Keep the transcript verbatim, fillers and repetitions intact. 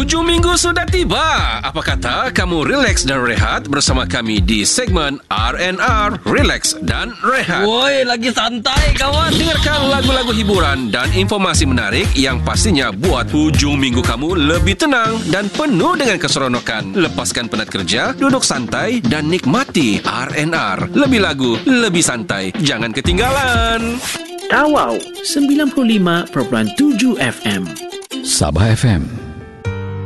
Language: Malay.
Hujung minggu sudah tiba. Apa kata kamu relax dan rehat bersama kami di segmen R and R, Relax dan Rehat. Woi, lagi santai kawan. Dengarkan lagu-lagu hiburan dan informasi menarik yang pastinya buat hujung minggu kamu lebih tenang dan penuh dengan keseronokan. Lepaskan penat kerja, duduk santai dan nikmati R and R. Lebih lagu, lebih santai. Jangan ketinggalan. Tawau sembilan puluh lima perpuluhan tujuh F M. Sabah F M.